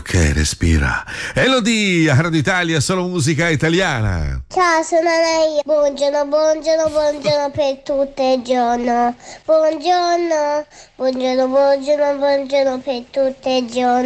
che respira. Elodie, a Radio Italia, solo musica italiana. Ciao, sono Anaia. Buongiorno per tutto il giorno. Buongiorno per tutto il giorno.